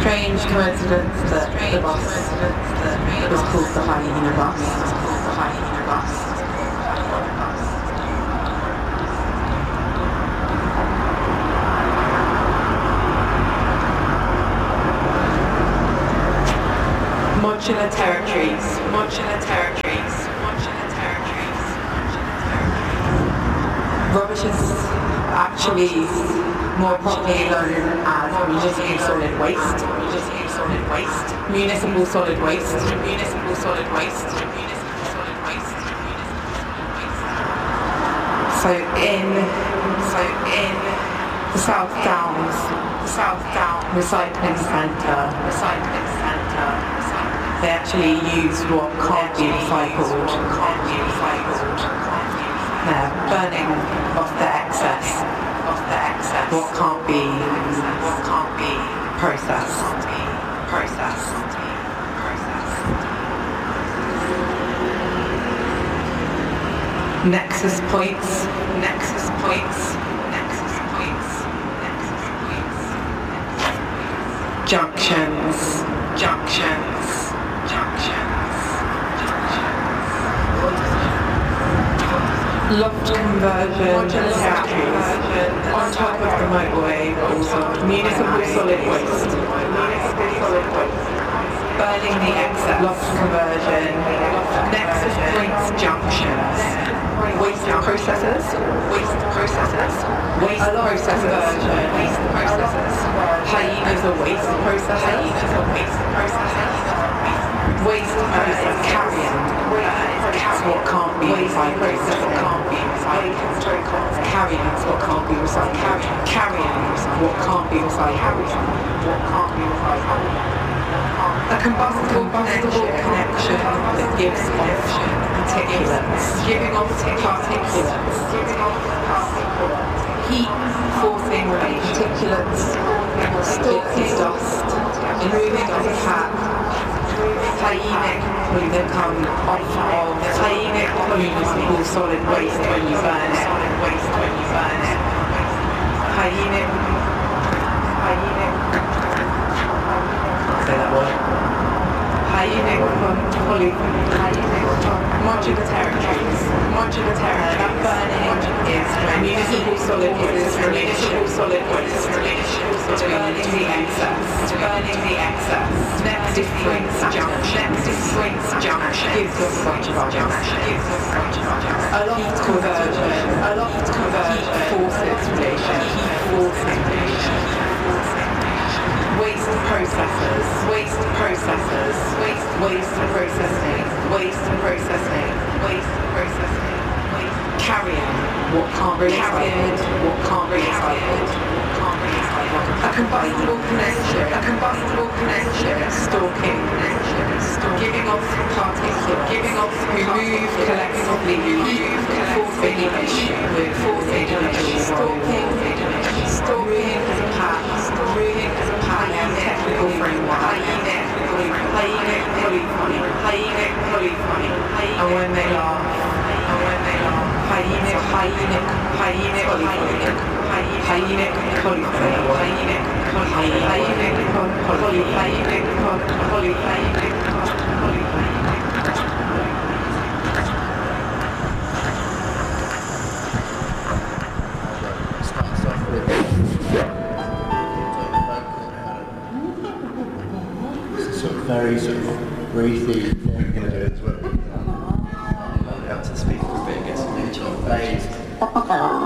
Strange coincidence that the bus was called the Hyena Bus. Modular territories. Rubbish is actually more properly known as municipal solid waste. Municipal solid waste. So in the South Downs recycling centre, they actually use what can't be recycled. They're burning off the excess. What can't be processed. Nexus points. Junctions. Loft conversion factories on top of the motorway, also municipal solid waste. Burning the excess. Loft conversion. Nexus points junctions. Waste processors. Hyenas are waste processors. Waste carrion. What can't be recycled. Carrions, what can't be recycled. What can't be recycled. A combustible connection that gives off particulates. Heat forcing particulates, stalking dust, moving as a cat. Hyenic that come off of municipal solid waste when you burn it. Hyenic. Say that word. Hyenic modular territories. That burning is when municipal solid waste burning the excess. Nexus points junction gives us such a A loft conversion. Heat forces relation. Waste processors. Carrion. What can't be recycled. A combustible connection. Stalking. Giving off particulates. Remove collectively. Forcing Stalking as a path. Technical framework. And when they laugh. Hyenic very sort of breathy thing we're going to do as well. Up to speak for a bit, get some nature on phase.